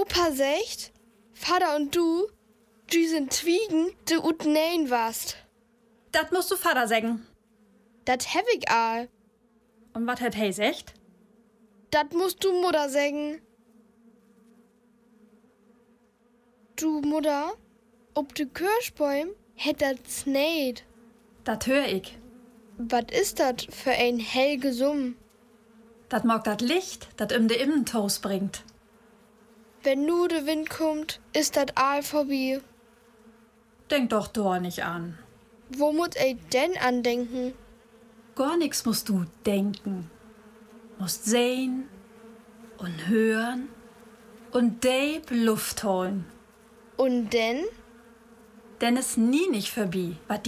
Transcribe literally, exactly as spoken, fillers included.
Opa sagt, Vater und du, die sind Twiegen, die ut nein warst. Dat musst du Vater sagen. Dat hab ich all. Und wat hat he secht? Dat musst du Mutter sagen. Du Mutter, ob de Kirschbäum hätt dat sneit. Dat hör ich. Wat ist dat für ein helge Summ? Dat mag dat Licht, dat um de Immentoos bringt. Wenn nu de Wind kommt, ist dat all vorbei. Denk doch da nicht an. Wo muss ich denn andenken? Gar nix musst du denken. Musst sehen und hören und deep Luft holen. Und denn? Denn es nie nicht vorbei, wat